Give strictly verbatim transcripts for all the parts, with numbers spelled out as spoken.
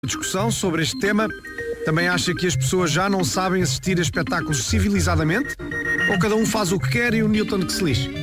Discussão sobre este tema. Também acha que as pessoas já não sabem assistir a espetáculos civilizadamente? Ou cada um faz o que quer e o Newton que se lixe?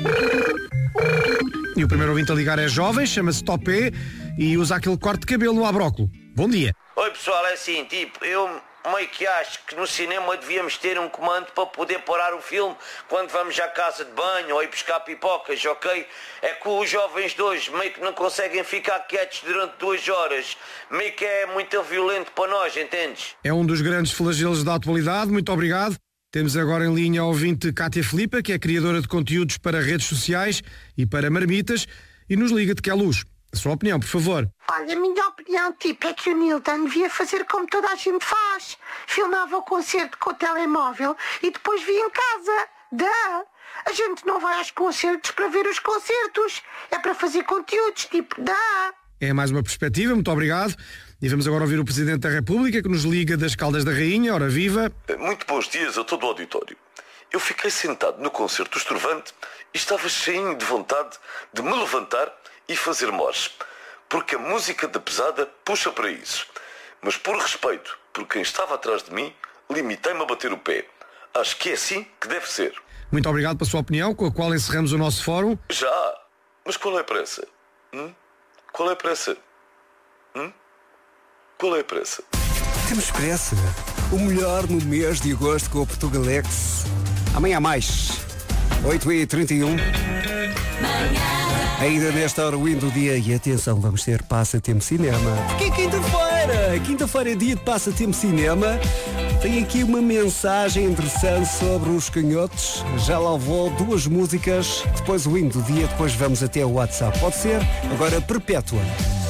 E o primeiro ouvinte a ligar é jovem, chama-se Topé e usa aquele corte de cabelo no abrócolo. Bom dia. Oi pessoal, é assim, tipo, eu meio que acho que no cinema devíamos ter um comando para poder parar o filme quando vamos à casa de banho ou ir buscar pipocas, ok? É que os jovens de hoje meio que não conseguem ficar quietos durante duas horas, meio que é muito violento para nós, entendes? É um dos grandes flagelos da atualidade, muito obrigado. Temos agora em linha a ouvinte Cátia Filipa, que é criadora de conteúdos para redes sociais e para marmitas, e nos liga de Queluz. A sua opinião, por favor. Olha, a minha opinião, tipo, é que o Newton devia fazer como toda a gente faz. Filmava o concerto com o telemóvel e depois via em casa. Dá! A gente não vai aos concertos para ver os concertos. É para fazer conteúdos, tipo, dá! É mais uma perspectiva, muito obrigado. E vamos agora ouvir o Presidente da República, que nos liga das Caldas da Rainha. Ora viva! Muito bons dias a todo o auditório. Eu fiquei sentado no concerto do Estrovante e estava cheio de vontade de me levantar e fazer morse, porque a música da pesada puxa para isso. Mas por respeito por quem estava atrás de mim, limitei-me a bater o pé. Acho que é assim que deve ser. Muito obrigado pela sua opinião, com a qual encerramos o nosso fórum. Já, mas qual é a pressa? Hum? Qual é a pressa? Hum? Qual é a pressa? Temos pressa. O melhor no mês de agosto com o Portugalex. Amanhã há mais. oito e trinta e um. Ainda nesta hora, o hino do dia. E atenção, vamos ter Passatempo Cinema. Porque é quinta-feira. Quinta-feira é dia de Passatempo Cinema. Tem aqui uma mensagem interessante sobre os canhotos. Já lá vou duas músicas. Depois o hino do dia. Depois vamos até o WhatsApp. Pode ser? Agora, Perpétua.